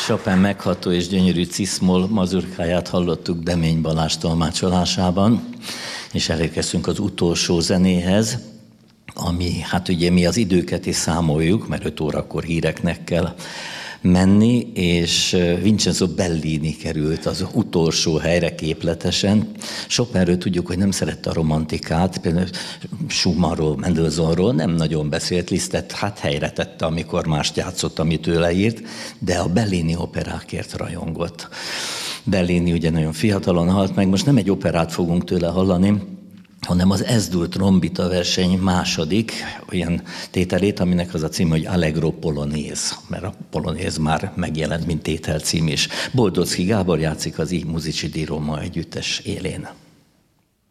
Chopin megható és gyönyörű ciszmol mazurkáját hallottuk Demény Balázs tolmácsolásában, és elérkeztünk az utolsó zenéhez, ami, hát ugye mi az időket is számoljuk, mert 5 órakor híreknek kell menni, és Vincenzo Bellini került az utolsó helyre képletesen. Chopinről tudjuk, hogy nem szerette a romantikát, például Schumannról, Mendelssohnról nem nagyon beszélt, Lisztet hát helyre tette, amikor mást játszott, amit ő leírt, de a Bellini operákért rajongott. Bellini ugye nagyon fiatalon halt meg, most nem egy operát fogunk tőle hallani, hanem az Ez-dur trombita verseny második olyan tételét, aminek az a cím, hogy Allegro Polonéz, mert a polonéz már megjelent, mint tételcím is. Boldocki Gábor játszik az I Musici di Roma együttes élén.